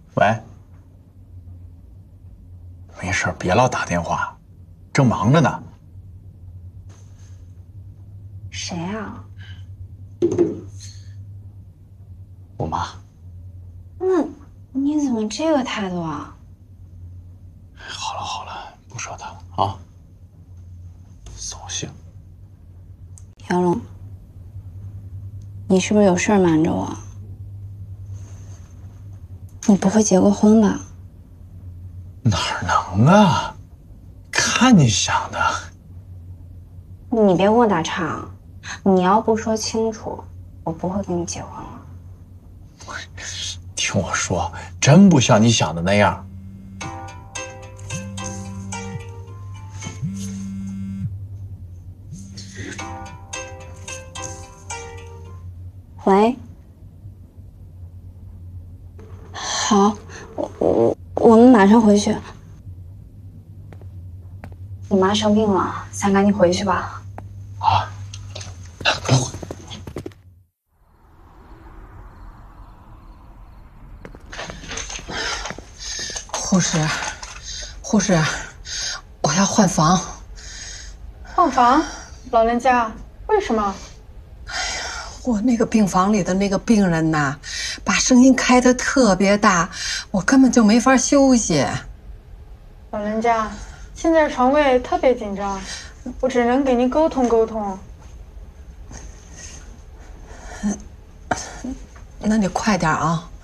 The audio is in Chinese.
喂，没事，别老打电话，正忙着呢。 谁啊？ 我妈。 那你怎么这个态度啊？ 好了好了，不说他了啊。扫兴。 姚龙，你是不是有事儿瞒着我？你不会结过婚吧？ 哪能啊？看你想的。 你别跟我打岔，你要不说清楚，我不会跟你结婚了。 听我说，真不像你想的那样。 喂，好，我们马上回去。你妈生病了，咱赶紧回去吧。 啊，快回。 护士，护士，我要换房。 换房？老人家，为什么？ 我那个病房里的那个病人呐，把声音开得特别大，我根本就没法休息。 老人家，现在床位特别紧张，我只能给您沟通沟通。 那你快点啊！